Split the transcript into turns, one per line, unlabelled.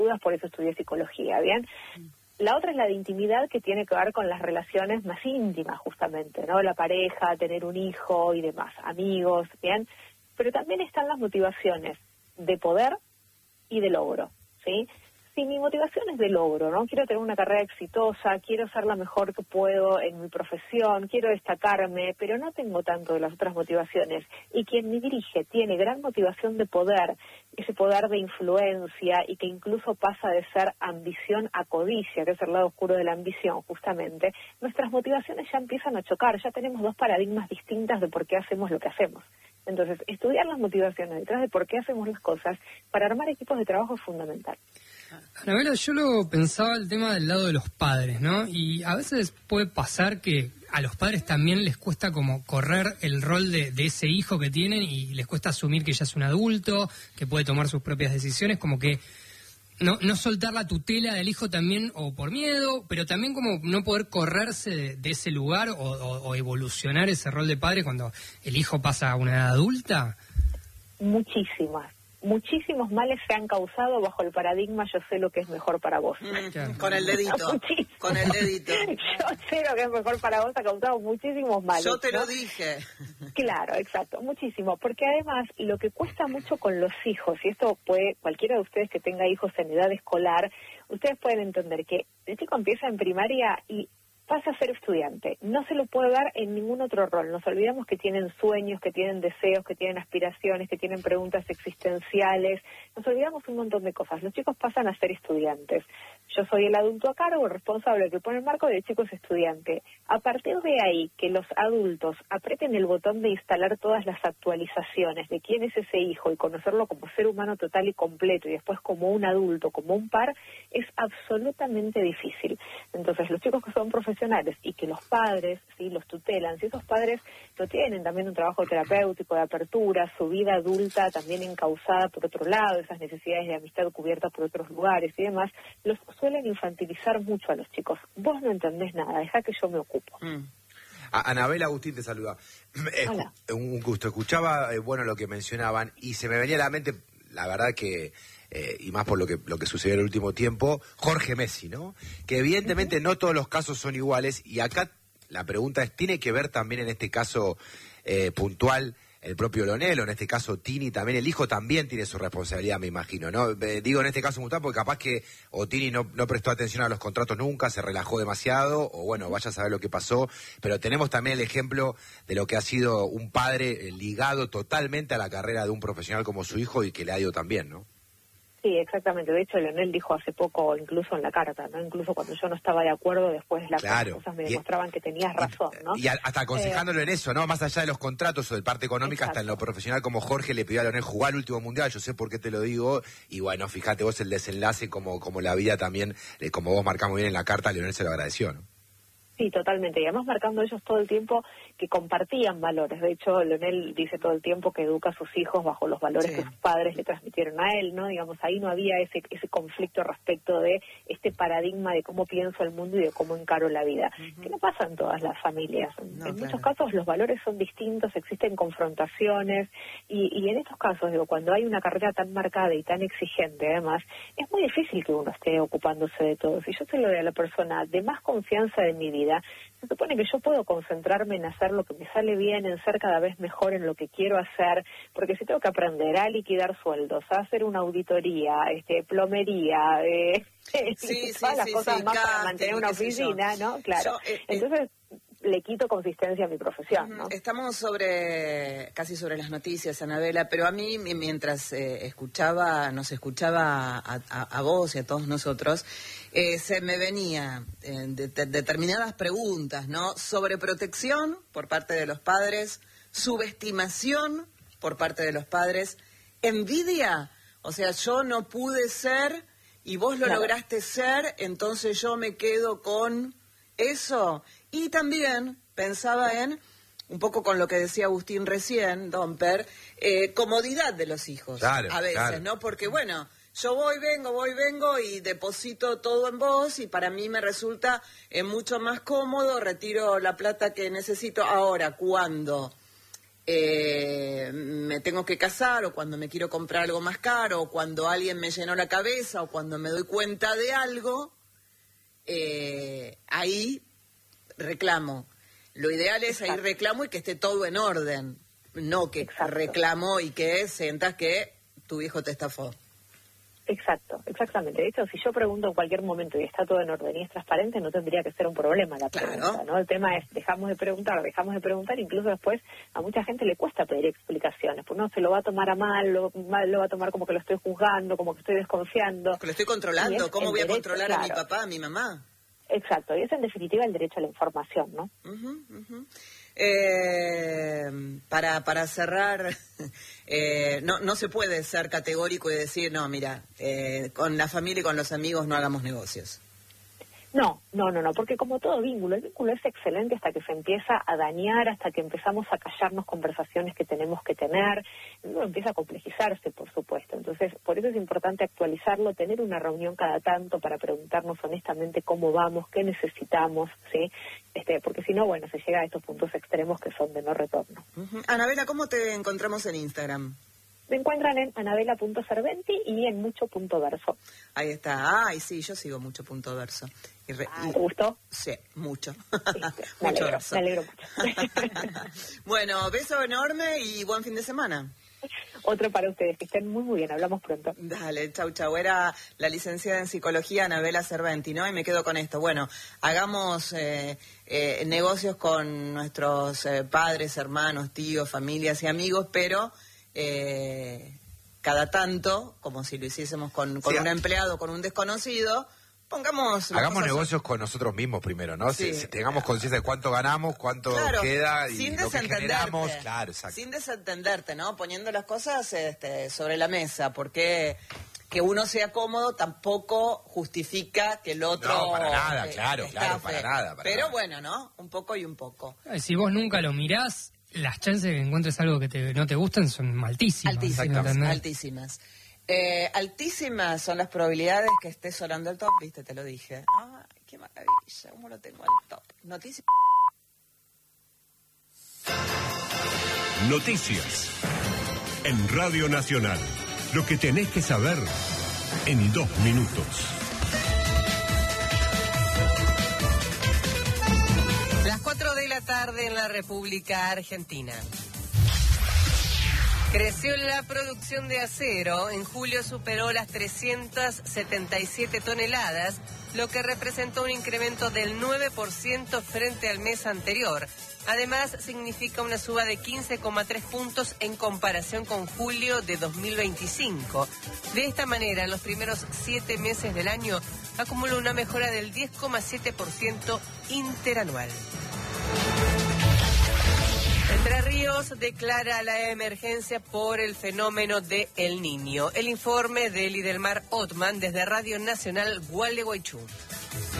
dudas, por eso estudié psicología, ¿bien? La otra es la de intimidad, que tiene que ver con las relaciones más íntimas, justamente, ¿no? La pareja, tener un hijo y demás, amigos, ¿bien? Pero también están las motivaciones de poder y de logro, ¿sí? Si mi motivación es de logro, ¿no? Quiero tener una carrera exitosa, quiero ser la mejor que puedo en mi profesión, quiero destacarme, pero no tengo tanto de las otras motivaciones. Y quien me dirige tiene gran motivación de poder, ese poder de influencia, y que incluso pasa de ser ambición a codicia, que es el lado oscuro de la ambición, justamente. Nuestras motivaciones ya empiezan a chocar, ya tenemos dos paradigmas distintas de por qué hacemos lo que hacemos. Entonces, estudiar las motivaciones detrás de por qué hacemos las cosas para armar equipos de trabajo es fundamental.
Anabela, yo lo pensaba el tema del lado de los padres, ¿no? Y a veces puede pasar que a los padres también les cuesta como correr el rol de ese hijo que tienen y les cuesta asumir que ya es un adulto, que puede tomar sus propias decisiones, como que no soltar la tutela del hijo también, o por miedo, pero también como no poder correrse de ese lugar o evolucionar ese rol de padre cuando el hijo pasa a una edad adulta.
Muchísimos males se han causado bajo el paradigma yo sé lo que es mejor para vos.
Con el dedito. Con el dedito.
Yo sé lo que es mejor para vos, ha causado muchísimos males.
Yo te lo dije.
Claro, exacto, muchísimo. Porque además lo que cuesta mucho con los hijos, y esto puede, cualquiera de ustedes que tenga hijos en edad escolar, ustedes pueden entender que el chico empieza en primaria y pasa a ser estudiante, no se lo puede dar en ningún otro rol. Nos olvidamos que tienen sueños, que tienen deseos, que tienen aspiraciones, que tienen preguntas existenciales. Nos olvidamos un montón de cosas. Los chicos pasan a ser estudiantes. Yo soy el adulto a cargo, el responsable que pone el marco, y el chico es estudiante. A partir de ahí, que los adultos aprieten el botón de instalar todas las actualizaciones de quién es ese hijo y conocerlo como ser humano total y completo, y después como un adulto, como un par, es absolutamente difícil. Entonces, los chicos que son profesionales y que los padres, ¿sí?, los tutelan, si esos padres no tienen también un trabajo terapéutico de apertura, su vida adulta también encauzada por otro lado, esas necesidades de amistad cubiertas por otros lugares y demás, los suelen infantilizar mucho a los chicos. Vos no entendés nada, dejá que yo me ocupo.
Anabela, Agustín te saluda.
Hola.
Un gusto. Escuchaba, bueno, lo que mencionaban y se me venía a la mente, la verdad que... y más por lo que sucedió en el último tiempo, Jorge Messi, ¿no? Que evidentemente no todos los casos son iguales, y acá la pregunta es, ¿tiene que ver también en este caso puntual el propio Lonel, o en este caso Tini también? El hijo también tiene su responsabilidad, me imagino, ¿no? Digo en este caso puntual porque capaz que o Tini no prestó atención a los contratos nunca, se relajó demasiado, o bueno, vaya a saber lo que pasó, pero tenemos también el ejemplo de lo que ha sido un padre ligado totalmente a la carrera de un profesional como su hijo, y que le ha ido también, ¿no?
Sí, exactamente. De hecho, Leonel dijo hace poco, incluso en la carta, ¿no? Incluso cuando yo no estaba de acuerdo, después las cosas me demostraban que tenías razón, ¿no?
Y hasta aconsejándolo en eso, ¿no? Más allá de los contratos o de parte económica,
Exacto.
Hasta en lo profesional, como Jorge le pidió a Leonel jugar el último mundial, yo sé por qué te lo digo, y bueno, fíjate vos el desenlace, como la vida también, como vos marcamos bien en la carta, Leonel se lo agradeció, ¿no?
Sí, totalmente. Y además marcando ellos todo el tiempo que compartían valores. De hecho, Leonel dice todo el tiempo que educa a sus hijos bajo los valores que sus padres le transmitieron a él, ¿no? Digamos, ahí no había ese conflicto respecto de este paradigma de cómo pienso el mundo y de cómo encaro la vida. Que no pasa en todas las familias. En muchos casos los valores son distintos, existen confrontaciones, y en estos casos, digo, cuando hay una carrera tan marcada y tan exigente, además, es muy difícil que uno esté ocupándose de todo. Si yo se lo doy a la persona de más confianza de mi vida, se supone que yo puedo concentrarme en hacer lo que me sale bien, en ser cada vez mejor en lo que quiero hacer, porque si tengo que aprender a liquidar sueldos, a hacer una auditoría, plomería, todas las cosas más para mantener una oficina, ¿no? Claro. Entonces le quito consistencia a mi profesión, ¿no?
Estamos casi sobre las noticias, Anabela, pero a mí, mientras nos escuchaba a vos y a todos nosotros, se me venía determinadas preguntas, ¿no? Sobreprotección por parte de los padres, subestimación por parte de los padres, envidia, o sea, yo no pude ser y vos lo lograste ser, entonces yo me quedo con eso. Y también pensaba en, un poco con lo que decía Agustín recién, Domper, comodidad de los hijos, a veces, ¿no? Porque, bueno, yo voy, vengo y deposito todo en vos, y para mí me resulta mucho más cómodo, retiro la plata que necesito. Ahora, cuando me tengo que casar, o cuando me quiero comprar algo más caro, o cuando alguien me llenó la cabeza, o cuando me doy cuenta de algo, ahí reclamo. Lo ideal es ahí reclamo y que esté todo en orden, no que reclamo y que sientas que tu hijo te estafó.
Exactamente. De hecho, si yo pregunto en cualquier momento y está todo en orden y es transparente, no tendría que ser un problema la pregunta, ¿no? El tema es, dejamos de preguntar, incluso después a mucha gente le cuesta pedir explicaciones, porque uno se lo va a tomar a mal, lo va a tomar como que lo estoy juzgando, como que estoy desconfiando.
Que lo estoy controlando, ¿cómo voy a controlar a mi papá, a mi mamá?
Exacto, y es en definitiva el derecho a la información, ¿no?
Para cerrar, no se puede ser categórico y decir, no, mira, con la familia y con los amigos no hagamos negocios.
No, porque como todo vínculo, el vínculo es excelente hasta que se empieza a dañar, hasta que empezamos a callarnos conversaciones que tenemos que tener, luego empieza a complejizarse, por supuesto. Entonces, por eso es importante actualizarlo, tener una reunión cada tanto para preguntarnos honestamente cómo vamos, qué necesitamos, ¿sí? Porque si no, bueno, se llega a estos puntos extremos que son de no retorno.
Anabela, ¿cómo te encontramos en Instagram?
Me encuentran en anabela.serventi y en mucho.verso.
Ahí está. Ay, sí, yo sigo mucho.verso.
¿Te gustó?
Sí, mucho.
Me alegro mucho.
Bueno, beso enorme y buen fin de semana.
Otro para ustedes, que estén muy bien, hablamos pronto.
Dale, chau. Era la licenciada en psicología Anabela Serventi, ¿no? Y me quedo con esto. Bueno, hagamos negocios con nuestros padres, hermanos, tíos, familias y amigos, pero cada tanto, como si lo hiciésemos con un empleado, con un desconocido, hagamos
negocios con nosotros mismos primero, ¿no? Si tengamos conciencia de cuánto ganamos, cuánto queda y
sin
lo que generamos. Claro, exacto.
Sin desentenderte, ¿no? Poniendo las cosas sobre la mesa, porque que uno sea cómodo tampoco justifica que el otro...
No, para nada, claro, para nada.
Pero bueno, ¿no? Un poco y un poco.
Si vos nunca lo mirás, las chances de que encuentres algo que no te gustan son altísimas.
Altísimas. Altísimas son las probabilidades que esté sonando el top, viste, te lo dije. ¡Ay, qué maravilla! ¿Cómo lo tengo al top?
Noticias en Radio Nacional. Lo que tenés que saber en 2 minutos.
Las 4 de la tarde en la República Argentina. Creció la producción de acero. En julio superó las 377 toneladas, lo que representó un incremento del 9% frente al mes anterior. Además, significa una suba de 15,3 puntos en comparación con julio de 2025. De esta manera, en los primeros 7 meses del año, acumuló una mejora del 10,7% interanual. Entre Ríos declara la emergencia por el fenómeno de El Niño. El informe de Lidelmar Ottman desde Radio Nacional Gualeguaychú.